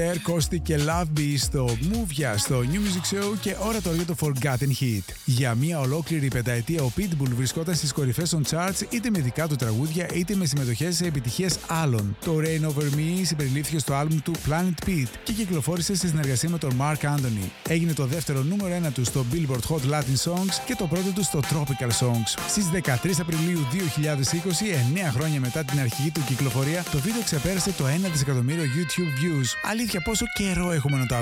Κώστη και Love Bee στο Movia στο New Music Show και ώρα τώρα για το Forgotten Hit. Για μια ολόκληρη πενταετία ο Pitbull βρισκόταν στις κορυφές των charts είτε με δικά του τραγούδια είτε με συμμετοχές σε επιτυχίες άλλων. Το Rain Over Me συμπεριλήφθηκε στο άλμπουμ του Planet Pit και κυκλοφόρησε στη συνεργασία με τον Mark Anthony. Έγινε το δεύτερο νούμερο 1 του στο Billboard Hot Latin Songs και το πρώτο του στο Tropical Songs. Στις 13 Απριλίου 2020, 9 χρόνια μετά την αρχική του κυκλοφορία, το βίντεο ξεπέρασε το 1 δισεκατομμύριο YouTube views. Αλήθεια, πόσο καιρό έχουμε να το